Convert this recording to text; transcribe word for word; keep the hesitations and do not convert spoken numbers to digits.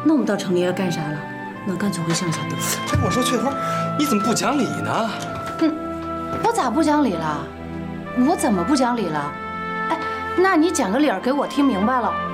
那我们到城里要干啥了？那干脆回乡下得了。 哎，我说翠花，你怎么不讲理呢？ 嗯，我咋不讲理了？我怎么不讲理了？哎，那你讲个理儿给我听明白了，